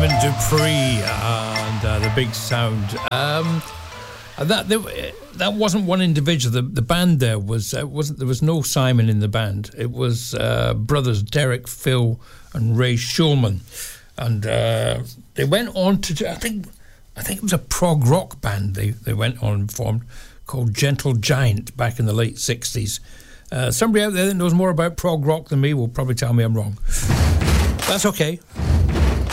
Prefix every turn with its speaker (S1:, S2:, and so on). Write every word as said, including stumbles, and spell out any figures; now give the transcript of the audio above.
S1: Dupree and uh, the Big Sound. Um, that that wasn't one individual. The, the band there was uh, wasn't there was no Simon in the band. It was uh, brothers Derek, Phil, and Ray Schulman, and uh, they went on to I think I think it was a prog rock band. They they went on and formed called Gentle Giant back in the late sixties. Uh, somebody out there that knows more about prog rock than me will probably tell me I'm wrong. That's okay.